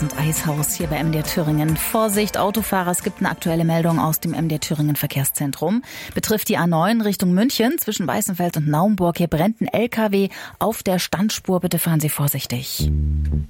und Eishaus hier bei MDR Thüringen. Vorsicht, Autofahrer, es gibt eine aktuelle Meldung aus dem MDR Thüringen Verkehrszentrum. Betrifft die A9 Richtung München zwischen Weißenfeld und Naumburg. Hier brennt ein LKW auf der Standspur. Bitte fahren Sie vorsichtig.